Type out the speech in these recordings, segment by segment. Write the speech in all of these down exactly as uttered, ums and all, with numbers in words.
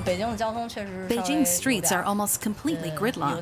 Beijing's streets are almost completely gridlocked.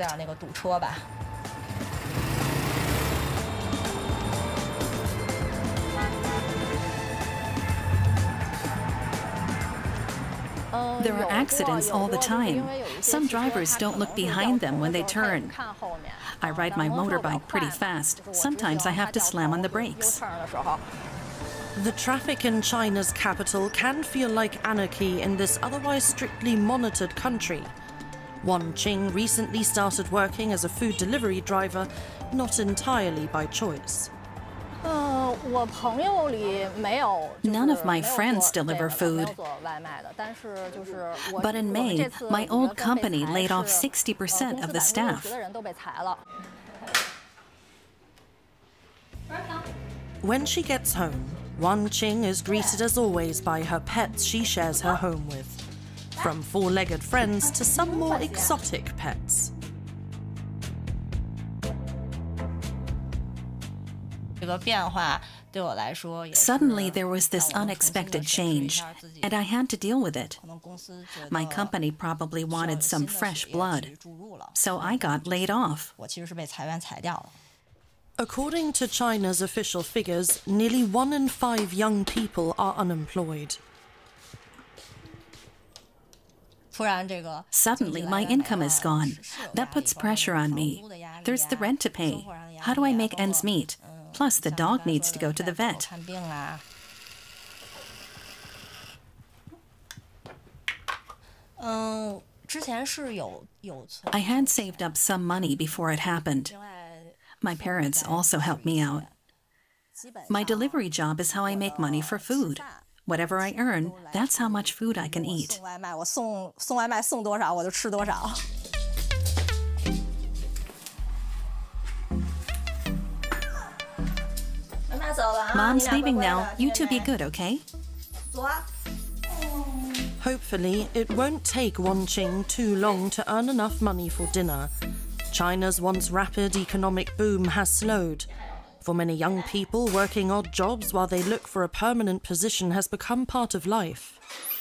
There are accidents all the time. Some drivers don't look behind them when they turn. I ride my motorbike pretty fast. Sometimes I have to slam on the brakes. The traffic in China's capital can feel like anarchy in this otherwise strictly monitored country. Won Qing recently started working as a food delivery driver, not entirely by choice. None of my friends deliver food. But in May, my old company laid off sixty percent of the staff. When she gets home, Won Qing is greeted as always by her pets she shares her home with, from four-legged friends to some more exotic pets. Suddenly, there was this unexpected change, and I had to deal with it. My company probably wanted some fresh blood, so I got laid off. According to China's official figures, nearly one in five young people are unemployed. Suddenly, my income is gone. That puts pressure on me. There's the rent to pay. How do I make ends meet? Plus, the dog needs to go to the vet. I had saved up some money before it happened. My parents also helped me out. My delivery job is how I make money for food. Whatever I earn, that's how much food I can eat. Mom's leaving now. You two be good, okay? Hopefully, it won't take Won Qing too long to earn enough money for dinner. China's once rapid economic boom has slowed. For many young people, working odd jobs while they look for a permanent position has become part of life.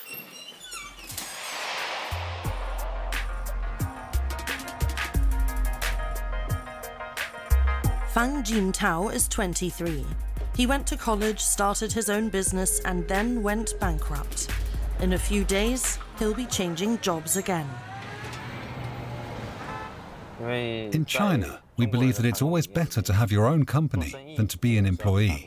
Fang Jintao is twenty-three. He went to college, started his own business, and then went bankrupt. In a few days, he'll be changing jobs again. In China, we believe that it's always better to have your own company than to be an employee.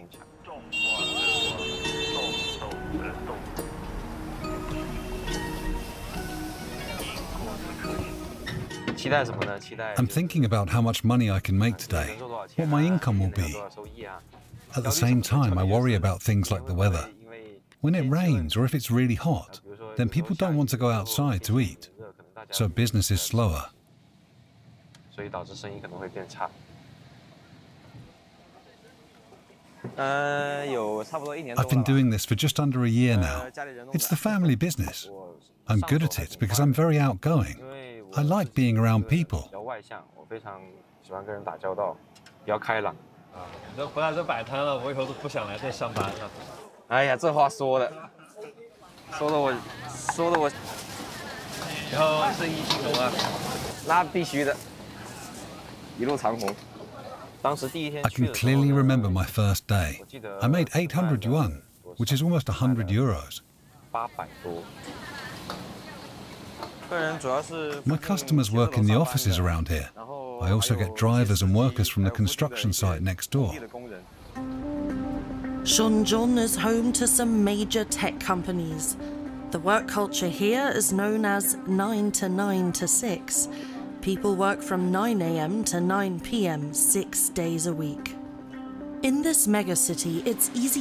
I'm thinking about how much money I can make today, what my income will be. At the same time, I worry about things like the weather. When it rains or if it's really hot, then people don't want to go outside to eat, so business is slower. I've been doing this for just under a year now. It's the family business. I'm good at it because I'm very outgoing. I like being around people. I can clearly remember my first day. I made eight hundred yuan, which is almost one hundred euros. My customers work in the offices around here. I also get drivers and workers from the construction site next door. Shenzhen is home to some major tech companies. The work culture here is known as nine to nine to six. People work from nine a m to nine p m six days a week. In this megacity, it's easy